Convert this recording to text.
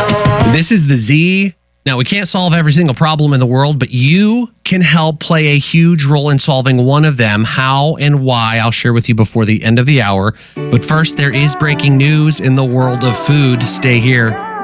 This is the Z. Now, we can't solve every single problem in the world, but you can help play a huge role in solving one of them. How and why, I'll share with you before the end of the hour. But first, there is breaking news in the world of food. Stay here.